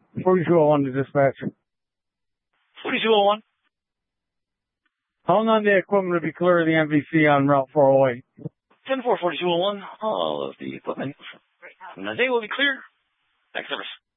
4201 to dispatch. 4201. How long the equipment to be clear of the MVC on Route 408? 10-4, 4201. All of the equipment from the day will be clear. Next service.